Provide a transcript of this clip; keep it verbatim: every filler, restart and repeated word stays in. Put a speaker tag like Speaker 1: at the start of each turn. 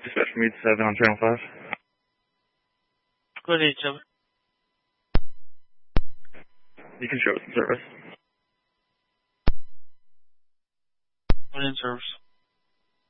Speaker 1: Dispatch Mead seven on channel five.
Speaker 2: Good eight seven.
Speaker 1: You can show us in service.
Speaker 2: One in service.